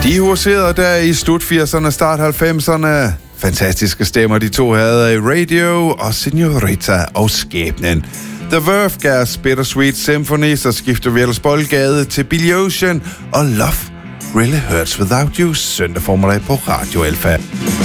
De huserede der i slut 80'erne, start 90'erne. Fantastiske stemmer de to havde i Radio og Senorita og Skæbnen. The Verve gav Bittersweet Symphony, så skifter vi ellers boldgade til Billy Ocean og Love Really Hurts Without You søndag formiddag på Radio Alfa.